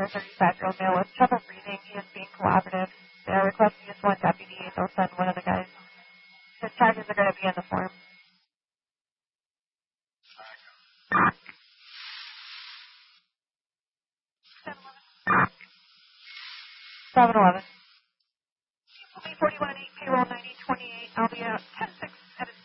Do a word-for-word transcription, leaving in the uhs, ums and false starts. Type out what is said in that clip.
a thirty-five-year-old male with trouble breathing. He is being cooperative. They are requesting just one deputy. They'll send one of the guys. His charges are going to be in the form. seven eleven. forty-one eight, payroll ninety twenty-eight. I'll be out ten six at a